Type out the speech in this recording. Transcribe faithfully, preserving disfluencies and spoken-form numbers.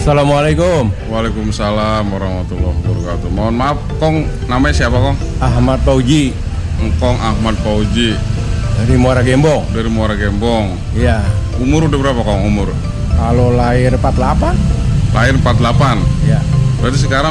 Assalamualaikum. Waalaikumsalam warahmatullahi wabarakatuh. Mohon maaf, Kong, namanya siapa, Kong? Ahmad Fauji. Engkong Ahmad Fauji. Dari Muara Gembong. Dari Muara Gembong. Iya. Umur udah berapa, Kong, umur? Kalau lahir empat puluh delapan. Lahir empat puluh delapan? Iya. Berarti sekarang